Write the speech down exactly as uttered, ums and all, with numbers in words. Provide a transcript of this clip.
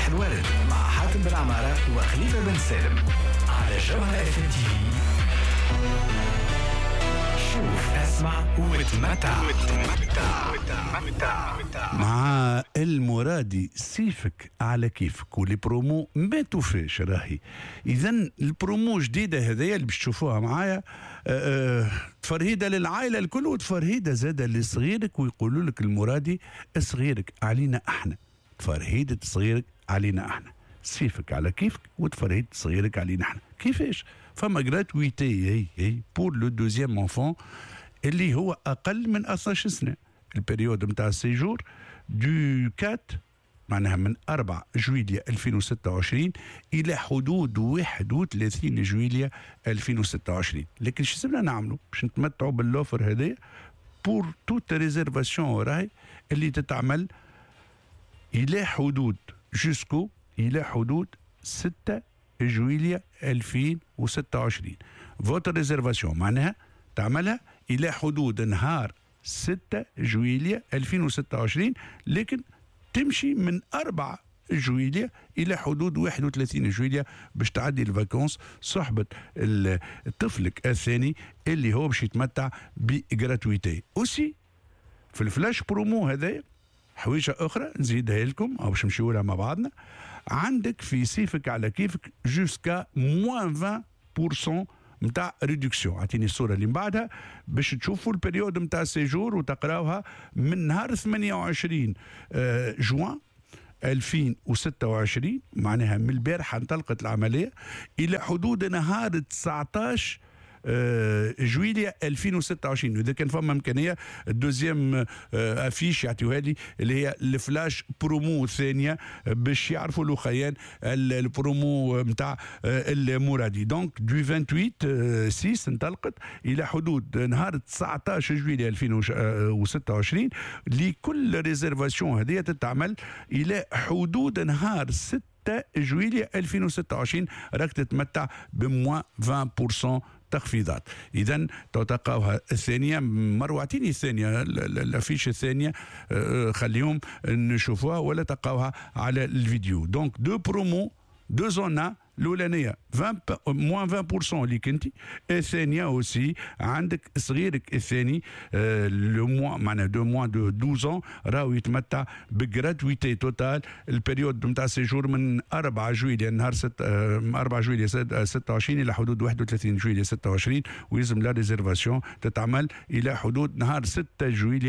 الوارد مع حاتم بن عمارة وخليفة بن سالم على جوهرة اف ام تي في. شوف اسمع وتمتع مع المرادي سيفك على كيفك، واللي برومو ما توفاش راهي. اذا البرومو جديده هذيا اللي باش تشوفوها معايا أه تفرهيده للعائله الكل، وتفرهيده زاده لصغيرك، ويقولوا لك المرادي صغيرك علينا احنا، تفرهيده صغيرك علينا احنا، سيفك على كيفك وتفرهيد صغيرك علينا احنا. كيفاش؟ فما جراتويتي هي هي بور لو دوزيام انفون اللي هو اقل من اثنا عشر سنه. البريود نتاع السيجور دو كات معناها من أربعة جويلية ألفين وستة وعشرين الى حدود واحد وثلاثين جويلية ألفين وستة وعشرين. لكن شو سبنا نعملوا باش نتمتعوا باللوفر هذايا بور توت ريزيرفاسيون راهي اللي تتعمل الى حدود جوسكو الى حدود ستة جويلية ألفين وستة وعشرين. فوتر ريزيرفاسيون معناها تعملها الى حدود نهار ستة جويلية ألفين وستة وعشرين، لكن تمشي من أربعة جويلية إلى حدود واحد وثلاثين جويلية باش تعدي الفاكونس صحبة طفلك الثاني اللي هو باش يتمتع بجراتويتي. أوسي في الفلاش برومو هذا حويجة أخرى نزيدها لكم أو باش نمشيو لها مع بعضنا. عندك في سيفك على كيفك جوسكا موان عشرين بالمئة متاع ريدكسيون. اعطيني الصوره اللي من بعدها باش تشوفوا البريود متاع السيجور وتقراوها من نهار ثمانية وعشرين جوان ألفين وستة وعشرين، معناها من البارحه انطلقت العمليه الى حدود نهار تسعطاش جويلية ألفين وستة وعشرين. واذا كان فما امكانيه الدوزيام افيش يعطيوها لي اللي هي الفلاش برومو الثانيه باش يعرفوا الاخيان البرومو نتاع المرادي. دونك دو ثمانية وعشرين ستة انطلقت الى حدود نهار تسعطاش جويلية ألفين وستة وعشرين. لكل ريزيرفاسيون هذه تتعمل الى حدود نهار ستة جويلية ألفين وستة وعشرين راك تتمتع بموا عشرين بالمئة تخفيضات. اذا تلقاوها الثانيه مروعتيني الثانيه الافيش الثانيه خليهم نشوفوها ولا تلقاوها على الفيديو. دونك دو برومو دو زونا الاولانيه موان عشرين بالمئة اللي كنتي، الثانيه اوسي عندك صغيرك الثاني لو موا معناها دو موا دو دوز راهو يتمتع بجراتويتي توتال. البريود نتاع السيجور من أربعة جويلية نهار ستة أربعة جويلية ستة وعشرين الى حدود واحد وثلاثين جويلية ستة وعشرين، ويلزم لا ريزيرفاسيون تتعمل الى حدود نهار ستة جويلية